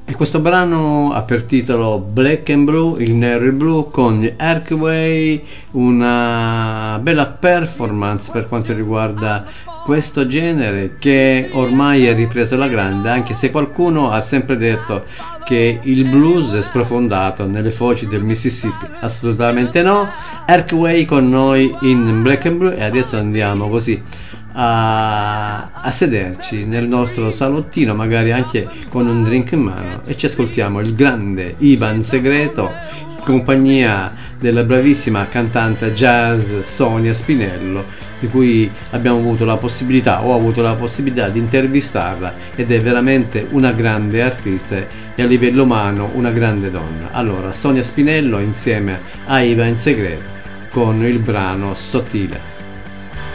E questo brano ha per titolo Black and Blue, il nero e il blu, con gli Archway, una bella performance per quanto riguarda questo genere che ormai è ripreso alla grande, anche se qualcuno ha sempre detto che il blues è sprofondato nelle foci del Mississippi. Assolutamente no. Archway con noi in Black and Blue, e adesso andiamo così a sederci nel nostro salottino, magari anche con un drink in mano, e ci ascoltiamo il grande Ivan Segreto in compagnia della bravissima cantante jazz Sonia Spinello, di cui abbiamo avuto la possibilità, ho avuto la possibilità di intervistarla, ed è veramente una grande artista e a livello umano una grande donna. Allora, Sonia Spinello insieme a Ivan Segreto con il brano Sottile.